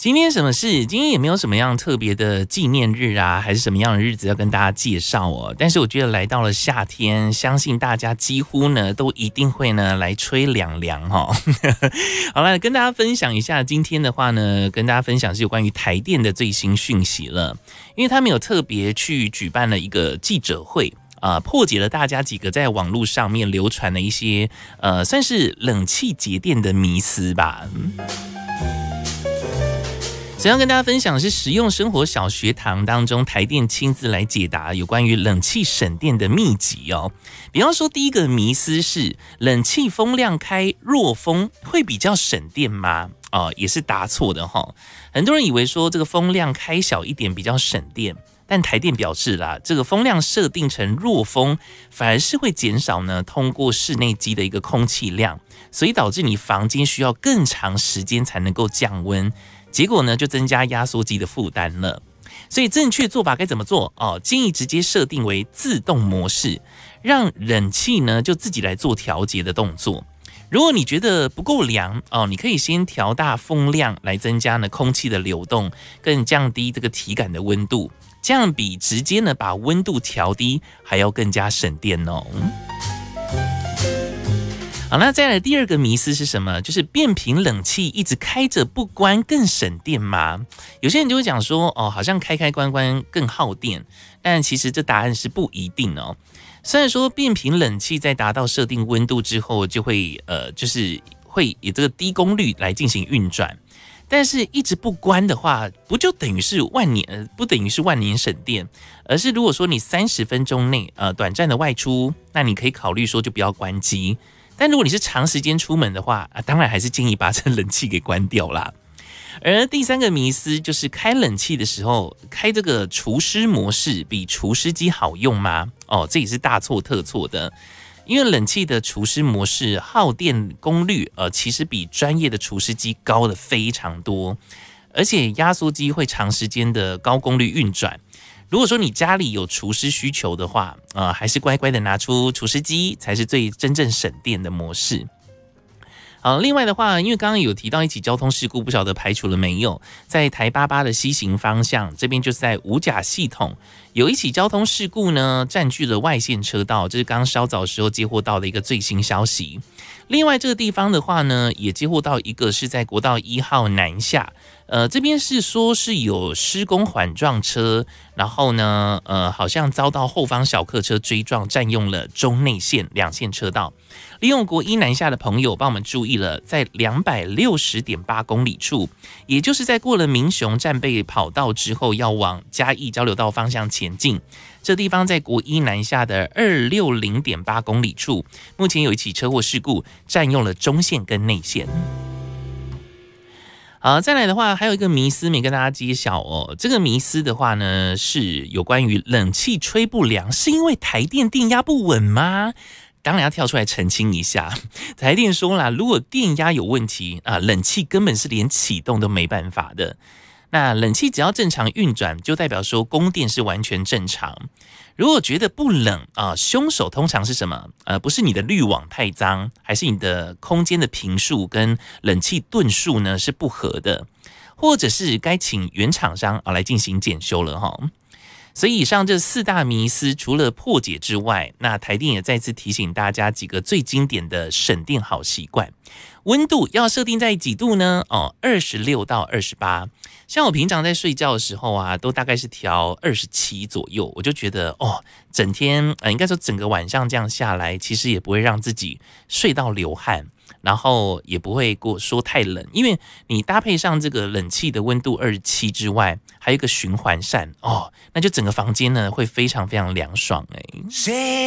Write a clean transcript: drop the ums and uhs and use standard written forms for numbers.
今天什么事？今天也没有什么样特别的纪念日啊，还是什么样的日子要跟大家介绍哦。但是我觉得来到了夏天，相信大家几乎呢都一定会呢来吹凉凉哈。好了，跟大家分享一下，今天的话呢，跟大家分享是有关于台电的最新讯息了，因为他们有特别去举办了一个记者会。破解了大家几个在网络上面流传的一些算是冷气节电的迷思吧。想要跟大家分享的是实用生活小学堂当中台电亲自来解答有关于冷气省电的秘籍哦。比方说第一个迷思是冷气风量开弱风会比较省电吗？也是答错的齁。很多人以为说这个风量开小一点比较省电，但台电表示啦，这个风量设定成弱风，反而是会减少呢通过室内机的一个空气量，所以导致你房间需要更长时间才能够降温，结果呢就增加压缩机的负担了。所以正确做法该怎么做？建议直接设定为自动模式，让冷气呢就自己来做调节的动作。如果你觉得不够凉你可以先调大风量来增加呢空气的流动，更降低这个体感的温度，这样比直接呢把温度调低还要更加省电哦。好，那再来第二个迷思是什么？就是变频冷气一直开着不关更省电吗？有些人就会讲说好像开开关关更耗电，但其实这答案是不一定哦。虽然说变频冷气在达到设定温度之后就会就是会以这个低功率来进行运转，但是一直不关的话，不就等于是不等于是万年省电，而是如果说你30分钟内短暂的外出，那你可以考虑说就不要关机。但如果你是长时间出门的话当然还是建议把这冷气给关掉啦。而第三个迷思就是开冷气的时候开这个除湿模式比除湿机好用吗？这也是大错特错的。因为冷气的除湿模式耗电功率其实比专业的除湿机高的非常多，而且压缩机会长时间的高功率运转。如果说你家里有除湿需求的话还是乖乖的拿出除湿机才是最真正省电的模式。另外的话，因为刚刚有提到一起交通事故，不晓得排除了没有，在台88的西行方向，这边就是在五甲系统有一起交通事故呢，占据了外线车道，这是刚稍早时候接获到的一个最新消息。另外这个地方的话呢，也接获到一个是在国道1号南下，这边是说是有施工缓撞车，然后呢，好像遭到后方小客车追撞，占用了中内线2线车道。利用国一南下的朋友帮我们注意了，在260.8公里处，也就是在过了民雄战备跑道之后，要往嘉义交流道方向前进。这地方在国一南下的260.8公里处，目前有一起车祸事故，占用了中线跟内线。好，再来的话，还有一个迷思没跟大家揭晓哦。这个迷思的话呢，是有关于冷气吹不凉，是因为台电电压不稳吗？当然要跳出来澄清一下，台电说啦，如果电压有问题冷气根本是连启动都没办法的。那冷气只要正常运转，就代表说供电是完全正常。如果觉得不冷凶手通常是什么？不是你的滤网太脏，还是你的空间的坪数跟冷气吨数呢是不合的，或者是该请原厂商来进行检修了哈。所以以上这4大迷思除了破解之外，那台电也再次提醒大家几个最经典的省电好习惯。温度要设定在几度呢？26到28。像我平常在睡觉的时候都大概是调27左右，我就觉得整天应该说整个晚上这样下来，其实也不会让自己睡到流汗，然后也不会说太冷，因为你搭配上这个冷气的温度27之外，还有一个循环扇那就整个房间呢会非常非常凉爽